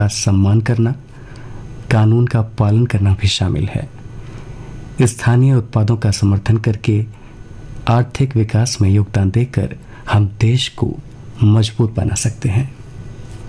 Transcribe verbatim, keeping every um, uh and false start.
का सम्मान करना, कानून का पालन करना भी शामिल है। स्थानीय उत्पादों का समर्थन करके आर्थिक विकास में योगदान देकर हम देश को मजबूत बना सकते हैं।